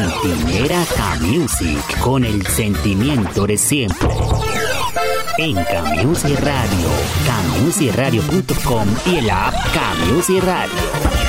Cantinera K-Music, con el sentimiento de siempre. En K-Music Radio, kmusicradio.com y en la app K-Music Radio.